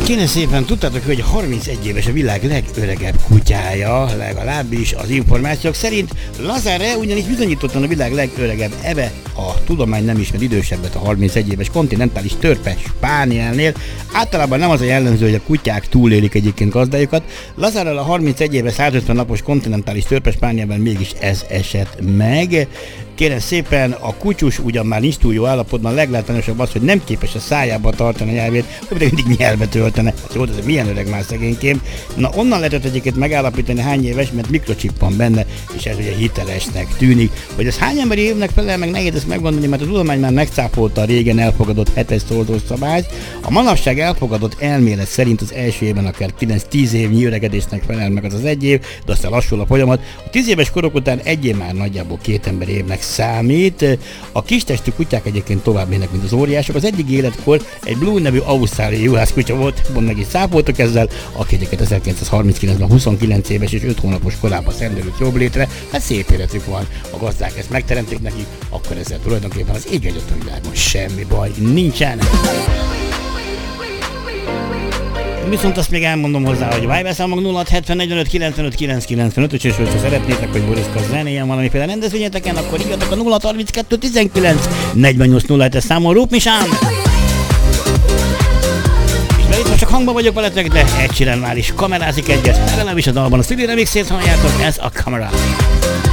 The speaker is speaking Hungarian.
Kérem szépen, tudtátok, hogy 31 éves a világ legöregebb kutyája, legalábbis az információk szerint. Lazare ugyanis bizonyítottan a világ legöregebb eve, a tudomány nem ismer idősebbet a 31 éves kontinentális törpe spánielnél. Általában nem az a jellemző, hogy a kutyák túlélik egyébként gazdájukat. Lazarral a 31 éves 150 napos kontinentális törpe spánielben mégis ez esett meg. Kérem szépen, a kutyus ugyan már nincs túl jó állapotban, leglátványosabb az, hogy nem képes a szájába tartani a nyelvét, hogy mindig nyelvet öltene. Hát jó, ez milyen öreg már szegénykém. Na onnan lehetett egyébként megállapítani hány éves, mert mikrochip van benne, és ez ugye hitelesnek tűnik. Hogy ez hány emberi évnek felel meg, nehéz ezt megmondani, mert a tudomány már megcáfolta a régen elfogadott 7-es szóltós szabályt. A manapság elfogadott elmélet szerint az első évben akár 9-10 évnyi öregedésnek felel meg az egy év, de aztán lassul a folyamat. A 10 éves korok után egy év már nagyjából 2 ember évnek számít. A kistestű kutyák egyébként tovább élnek, mint az óriások. Az egyik életkor egy Blue nevű ausztráliai juhászkutya volt, pont meg is száfoltak ezzel, aki egyébként 1939-ben 29 éves és 5 hónapos korában szenderült jobb létre. Hát szép életük van, a gazdák ezt megteremtik neki, akkor ezzel tulajdonképpen az ég egyet a világon semmi baj nincsen. Viszont azt még elmondom hozzá, hogy Viber számok 0670459595, és ha szeretnétek, hogy Boriszka zenéjen valamiféle rendezvényeteken, akkor írjatok a 0632194807-es számon, Rúpmisán! És mert itt most csak hangban vagyok veletek, de Ed Sheeran már is kamerázik egyet, legalábbis a dalban a Stevie remixét halljátok, ez a kamera.